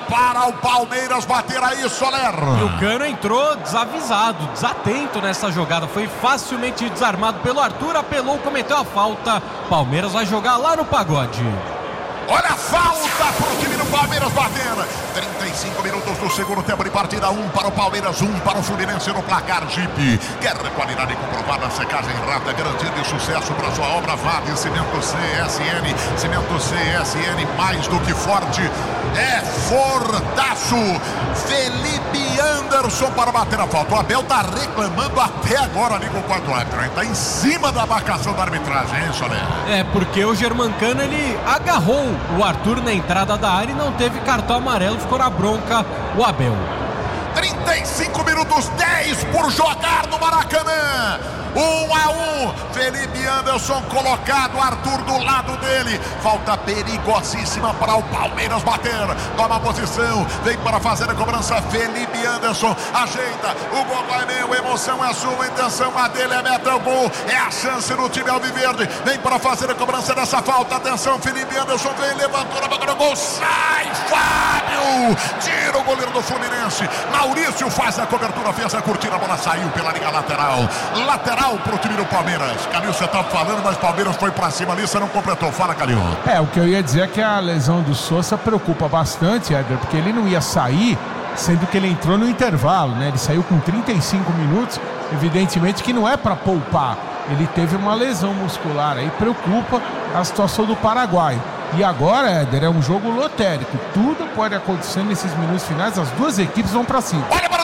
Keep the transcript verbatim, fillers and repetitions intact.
para o Palmeiras bater aí, Soler. E o Cano entrou desavisado, desatento nessa jogada. Foi facilmente desarmado pelo Arthur, apelou, cometeu a falta. Palmeiras vai jogar lá no Pagode. Olha a falta pro time do Palmeiras batendo. trinta e cinco minutos do segundo tempo de partida. Um para o Palmeiras, um para o Fluminense no placar. Jeep. Quer qualidade comprovada, secagem rápida, garantia de sucesso para sua obra. Vale Cimento C S N. Cimento C S N, mais do que forte. É fortaço. Felipe Anderson para bater a falta. O Abel tá reclamando até agora ali com o quarto árbitro. Tá em cima da marcação da arbitragem, hein, Soler? É, porque o Germancano, ele agarrou o Arthur na entrada da área e não teve cartão amarelo, ficou na bronca o Abel. trinta e cinco minutos, dez por jogar no Maracanã. Um a um, Felipe Anderson colocado, Arthur do lado dele. Falta perigosíssima para o Palmeiras bater. Toma posição, vem para fazer a cobrança. Felipe Anderson ajeita. O gol é meu, emoção é sua, intenção a dele é meta, o gol. É a chance do time alviverde. Vem para fazer a cobrança dessa falta. Atenção, Felipe Anderson vem, levantou na boca do gol. Sai, Fábio! Tira o goleiro do Fluminense. Maurício faz a cobertura, fez a curtida, a bola saiu pela linha lateral. Lateral pro time do Palmeiras. Calil, você tá falando, mas Palmeiras foi pra cima ali, você não completou. Fala, Calil. É, o que eu ia dizer é que a lesão do Sousa preocupa bastante, Éder, porque ele não ia sair, sendo que ele entrou no intervalo, né? Ele saiu com trinta e cinco minutos, evidentemente que não é pra poupar. Ele teve uma lesão muscular, aí preocupa a situação do Paraguai. E agora, Éder, é um jogo lotérico. Tudo pode acontecer nesses minutos finais, as duas equipes vão pra cima. Olha,